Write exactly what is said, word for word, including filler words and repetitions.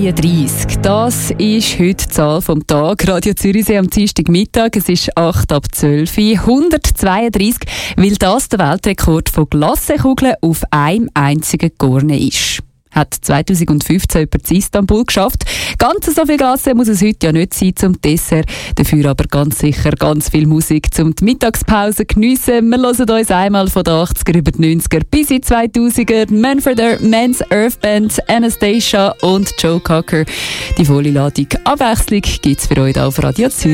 dreißig. Das ist heute die Zahl vom Tag. Radio Zürichsee am Dienstagmittag. Es ist acht ab zwölf. hundertzweiunddreißig, weil das der Weltrekord von Glassekugeln auf einem einzigen Gorne ist. Hat zweitausendfünfzehn jemand in Istanbul geschafft. Ganz so viel Glasse muss es heute ja nicht sein zum Dessert. Dafür aber ganz sicher ganz viel Musik zum die Mittagspause geniessen. Wir hören uns einmal von den achtziger über die neunziger bis in die zweitausender. Manfred Mann's Earth Band, Anastasia und Joe Cocker. Die volle Ladung Abwechslung gibt es für euch auf Radio Zürich.